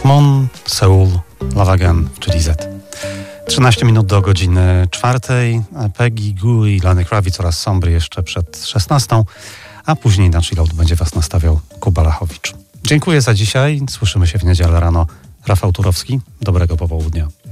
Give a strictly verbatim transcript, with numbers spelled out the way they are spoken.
Mon, Seul, Love Again, czyli Z. trzynaście minut do godziny czwartej. Peggy Gou i Lenny Kravitz oraz Sombry jeszcze przed szesnastą, a później na chillout będzie was nastawiał Kuba Lachowicz. Dziękuję za dzisiaj. Słyszymy się w niedzielę rano. Rafał Turowski. Dobrego popołudnia.